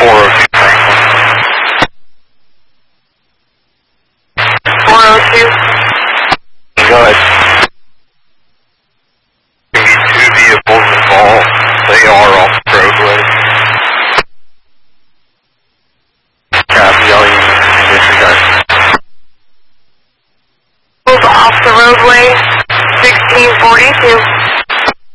402 Franklin. 402. Go ahead. We need 2 vehicles involved. They are off the roadway. Copy, all units disregard. Off the roadway, 1642.